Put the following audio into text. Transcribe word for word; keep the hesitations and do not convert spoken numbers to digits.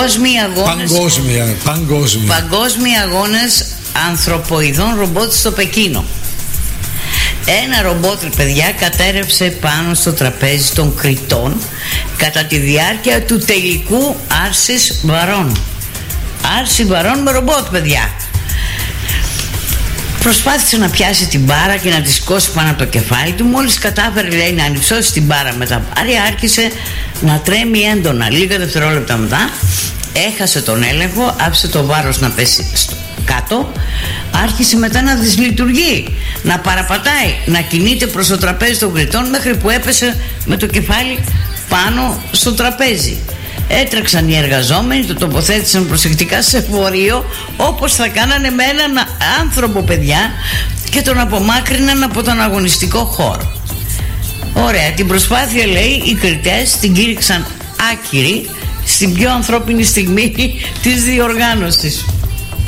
Παγκόσμιοι αγώνες. Παγκόσμια, παγκόσμια. Παγκόσμιοι αγώνες ανθρωποειδών ρομπότ στο Πεκίνο. Ένα ρομπότ, παιδιά, κατέρευσε πάνω στο τραπέζι των κριτών κατά τη διάρκεια του τελικού άρσης βαρών. Άρση βαρών με ρομπότ, παιδιά. Προσπάθησε να πιάσει την μπάρα και να τη σηκώσει πάνω από το κεφάλι του. Μόλις κατάφερε, λέει, να ανυψώσει την μπάρα με τα μπάρια, άρχισε να τρέμει έντονα. Λίγα δευτερόλεπτα μετά έχασε τον έλεγχο, άφησε το βάρος να πέσει στο κάτω, άρχισε μετά να δυσλειτουργεί, να παραπατάει, να κινείται προς το τραπέζι των κριτών, μέχρι που έπεσε με το κεφάλι πάνω στο τραπέζι. Έτρεξαν οι εργαζόμενοι, το τοποθέτησαν προσεκτικά σε φορείο, όπως θα κάνανε με έναν άνθρωπο, παιδιά, και τον απομάκρυναν από τον αγωνιστικό χώρο. Ωραία, την προσπάθεια, λέει, οι κριτές την κήρυξαν άκυρη στην πιο ανθρώπινη στιγμή της διοργάνωσης.